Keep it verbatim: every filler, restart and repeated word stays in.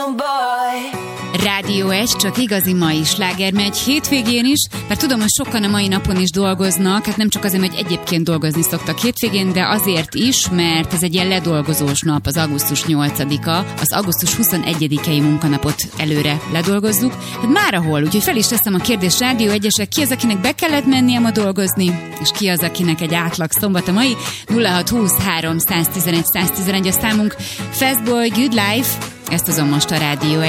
Rádió egy, csak igazi mai sláger megy hétvégén is, mert tudom, hogy sokan a mai napon is dolgoznak, hát nem csak azért, hogy egyébként dolgozni szoktak hétvégén, de azért is, mert ez egy ilyen ledolgozós nap, az augusztus nyolcadika, az augusztus huszonegyedikei munkanapot előre ledolgozzuk. Hát már ahol, úgyhogy fel is teszem a kérdést Rádió egyesek, ki az, akinek be kellett mennie ma dolgozni, és ki az, akinek egy átlag szombat a mai. nulla hat húsz három tizenegy száz tizenegy a számunk. Fastboy, Good Life, ezt azon most a Rádió egy.